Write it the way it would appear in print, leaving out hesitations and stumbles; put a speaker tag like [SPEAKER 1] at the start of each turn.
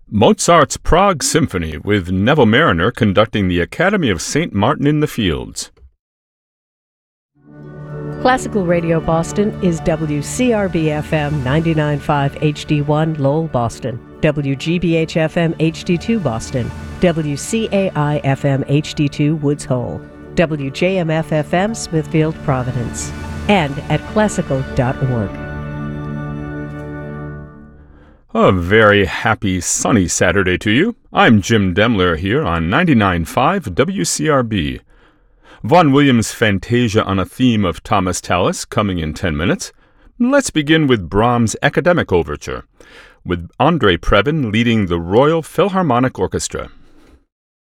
[SPEAKER 1] Mozart's Prague Symphony with Neville Marriner conducting the Academy of St. Martin in the Fields.
[SPEAKER 2] Classical Radio Boston is WCRB-FM 99.5 HD1 Lowell, Boston, WGBH-FM HD2 Boston, WCAI-FM HD2 Woods Hole, WJMF-FM Smithfield, Providence, and at classical.org.
[SPEAKER 1] A very happy sunny Saturday to you. I'm Jim Demler here on 99.5 WCRB. Vaughan Williams' Fantasia on a theme of Thomas Tallis coming in 10 minutes. Let's begin with Brahms' Academic Overture, with Andrei Previn leading the Royal Philharmonic Orchestra.